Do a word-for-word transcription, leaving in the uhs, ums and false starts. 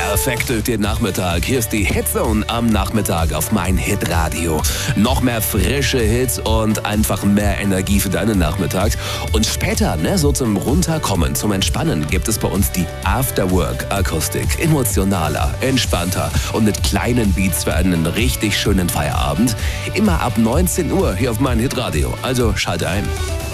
Perfekt durch den Nachmittag. Hier ist die Hitzone am Nachmittag auf mein Hitradio. Noch mehr frische Hits und einfach mehr Energie für deinen Nachmittag. Und später, ne, so zum Runterkommen, zum Entspannen, gibt es bei uns die Afterwork-Akustik. Emotionaler, entspannter und mit kleinen Beats für einen richtig schönen Feierabend. Immer ab neunzehn Uhr hier auf mein Hitradio. Also schalte ein.